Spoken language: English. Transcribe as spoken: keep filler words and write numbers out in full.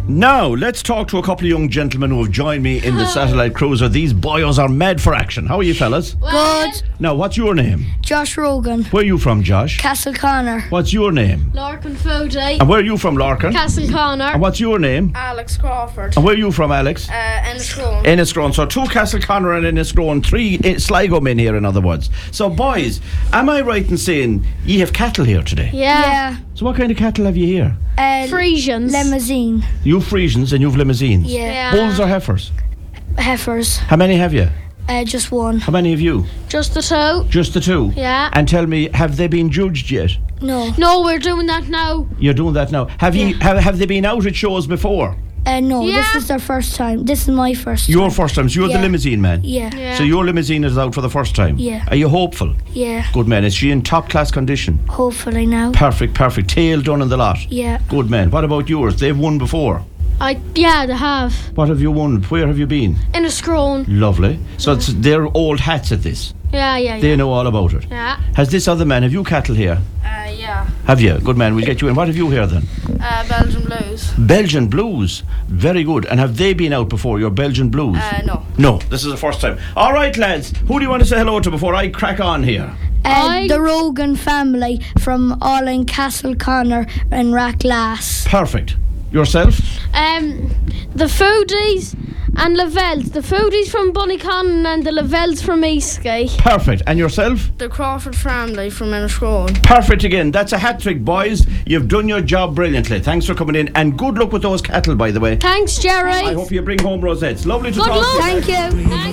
Now, let's talk to a couple of young gentlemen who have joined me in the satellite cruiser. These boyos are mad for action. How are you fellas? Good. Now, what's your name? Josh Rogan. Where are you from, Josh? Castle Connor. What's your name? Larkin Fody. And where are you from, Larkin? Castle Connor. And what's your name? Alex Crawford. And where are you from, Alex? Uh, Enniscrone. Enniscrone. So two Castle Connor and Enniscrone, three uh, Sligo men here, in other words. So, boys, am I right in saying ye have cattle here today? Yeah. So what kind of cattle have you here? Uh, Frisians. Limousine. You've Frisians and you've limousines. Yeah. Yeah. Bulls or heifers? Heifers. How many have you? Uh, just one. How many have you? Just the two. Just the two? Yeah. And tell me, have they been judged yet? No. No, we're doing that now. You're doing that now. Have you have, have they been out at shows before? Uh, no, Yeah. this is their first time. This is my first Your time. first time. So you're Yeah. the limousine man. Yeah. Yeah. So your limousine is out for the first time. Yeah. Are you hopeful? Yeah. Good man. Is she in top class condition? Hopefully now. Perfect, perfect. Tail done in the lot. Yeah. Good man. What about yours? They've won before. I yeah, they have. What have you won? Where have you been? Enniscrone. Lovely. So it's they're old hats at this. Yeah, yeah, yeah. They know all about it. Yeah. Has this other man, have you cattle here? Uh, yeah. Have you? Good man, we'll get you in. What have you here then? Uh, Belgian Blues. Belgian Blues. Very good. And have they been out before, your Belgian Blues? Uh, no. No, this is the first time. All right, lads. Who do you want to say hello to before I crack on here? Uh, I- the Rogan family from all in Castle Connor and Rackglass. Perfect. Yourself? Um, the Foodies and Lavelles. The Foodies from Bunnycon and the Lavelles from Eastgate. Perfect. And yourself? The Crawford family from Enniscrone. Perfect again. That's a hat trick, boys. You've done your job brilliantly. Thanks for coming in. And good luck with those cattle, by the way. Thanks, Jerry. I hope you bring home rosettes. Lovely to Good talk luck. to you. Thank you. Thanks.